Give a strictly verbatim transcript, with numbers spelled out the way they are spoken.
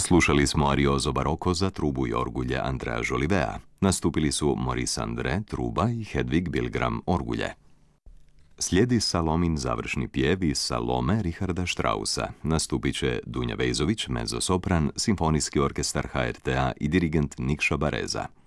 Slušali smo Arioso Baroko za trubu i orgulje Andrea Jolivea. Nastupili su Maurice Andre, truba i Hedvig Bilgram, orgulje. Slijedi Salomin završni pjev iz Salome Richarda Straussa. Nastupit će Dunja Vejzović, mezzosopran, Simfonijski orkestar H R T-a i dirigent Nikša Bareza.